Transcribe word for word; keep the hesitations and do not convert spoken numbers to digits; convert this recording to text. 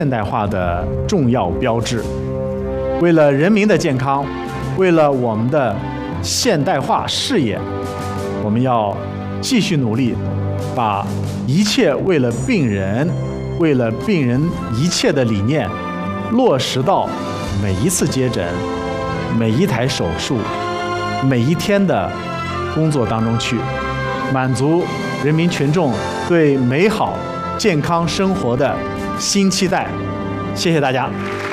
现代化的重要标志。为了人民的健康，为了我们的现代化事业，我们要继续努力，把一切为了病人、为了病人一切的理念落实到每一次接诊、每一台手术、每一天的工作当中去，满足人民群众对美好健康生活的新期待。谢谢大家。